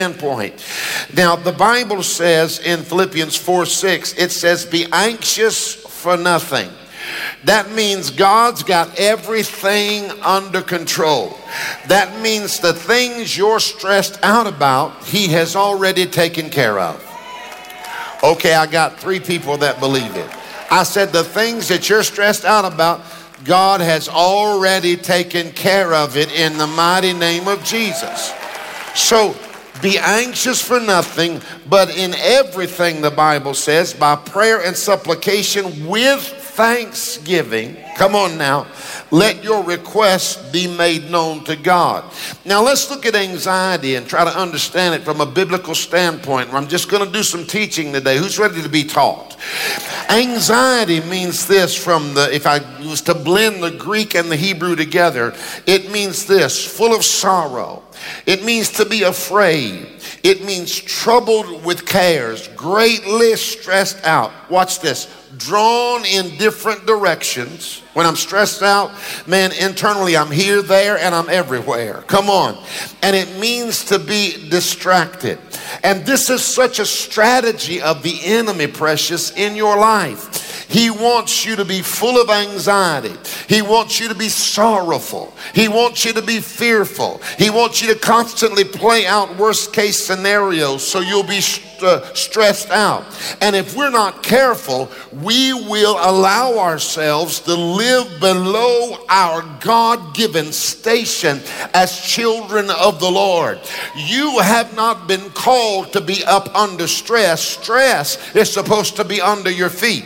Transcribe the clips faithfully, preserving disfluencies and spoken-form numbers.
standpoint. Now, the Bible says in Philippians four six, it says, be anxious for nothing. That means God's got everything under control. That means the things you're stressed out about, He has already taken care of. Okay, I got three people that believe it. I said the things that you're stressed out about, God has already taken care of it in the mighty name of Jesus. So be anxious for nothing, but in everything, the Bible says, by prayer and supplication with thanksgiving, come on now, let your requests be made known to God. Now let's look at anxiety and try to understand it from a biblical standpoint. I'm just going to do some teaching today. Who's ready to be taught? Anxiety means this from the, if I was to blend the Greek and the Hebrew together, it means this, full of sorrow. It means to be afraid. It means troubled with cares, greatly stressed out. Watch this. Drawn in different directions. When I'm stressed out, man, internally I'm here, there, and I'm everywhere. Come on. And it means to be distracted. And this is such a strategy of the enemy, precious, in your life. He wants you to be full of anxiety. He wants you to be sorrowful. He wants you to be fearful. He wants you to constantly play out worst case scenarios so you'll be uh, stressed out. And if we're not careful, we will allow ourselves to live below our God-given station as children of the Lord. You have not been called to be up under stress. Stress is supposed to be under your feet.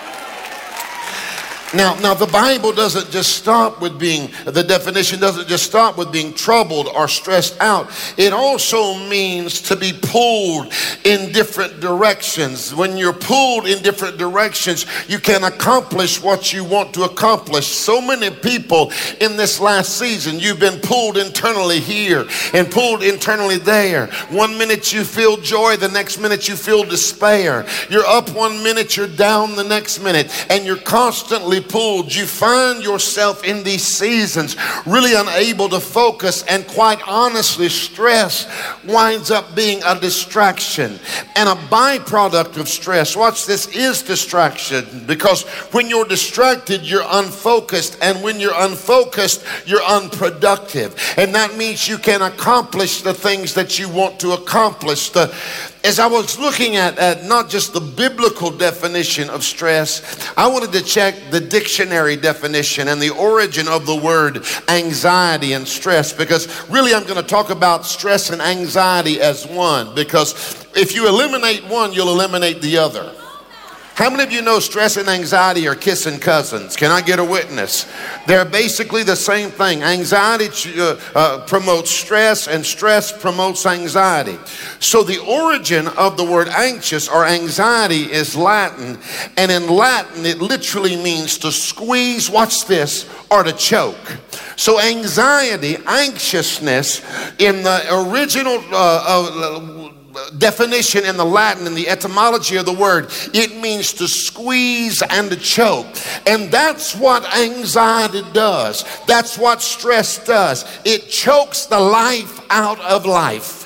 Now, now the Bible doesn't just stop with being, the definition doesn't just stop with being troubled or stressed out. It also means to be pulled in different directions. When you're pulled in different directions, you can accomplish what you want to accomplish. So many people in this last season, you've been pulled internally here and pulled internally there. One minute you feel joy, the next minute you feel despair. You're up one minute, you're down the next minute, and you're constantly pulled. You find yourself in these seasons really unable to focus, and quite honestly, stress winds up being a distraction. And a byproduct of stress, watch this, is distraction, because when you're distracted, you're unfocused, and when you're unfocused, you're unproductive. And that means you can accomplish the things that you want to accomplish. The As I was looking at, at not just the biblical definition of stress, I wanted to check the dictionary definition and the origin of the word anxiety and stress, because really I'm going to talk about stress and anxiety as one, because if you eliminate one, you'll eliminate the other. How many of you know stress and anxiety are kissing cousins? Can I get a witness? They're basically the same thing. Anxiety uh, uh, promotes stress, and stress promotes anxiety. So the origin of the word anxious or anxiety is Latin. And in Latin, it literally means to squeeze, watch this, or to choke. So anxiety, anxiousness, in the original uh, uh, definition in the Latin, in the etymology of the word, it means to squeeze and to choke. And that's what anxiety does. That's what stress does. It chokes the life out of life.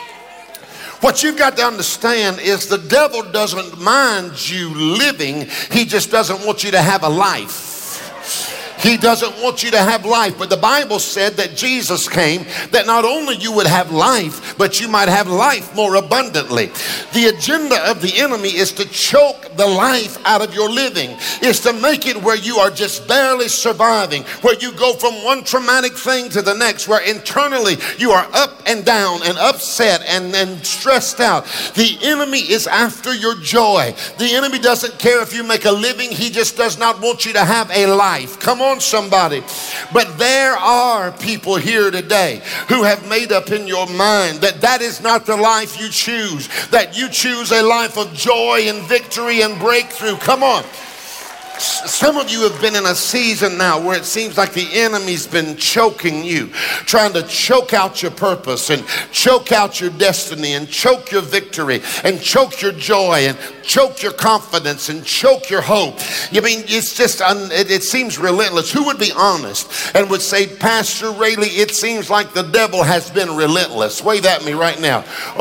What you've got to understand is the devil doesn't mind you living. He just doesn't want you to have a life. He doesn't want you to have life. But the Bible said that Jesus came that not only you would have life, but you might have life more abundantly. The agenda of the enemy is to choke the life out of your living. Is to make it where you are just barely surviving, where you go from one traumatic thing to the next, where internally you are up and down and upset and, and stressed out. The enemy is after your joy. The enemy doesn't care if you make a living. He just does not want you to have a life. Come on, somebody. But there are people here today who have made up in your mind that that is not the life you choose, that you choose a life of joy and victory and breakthrough. Come on. Some of you have been in a season now where it seems like the enemy's been choking you, trying to choke out your purpose and choke out your destiny and choke your victory and choke your joy and choke your confidence and choke your hope. You mean it's just, un, it, it seems relentless. Who would be honest and would say, Pastor Rayleigh, it seems like the devil has been relentless? Wave at me right now.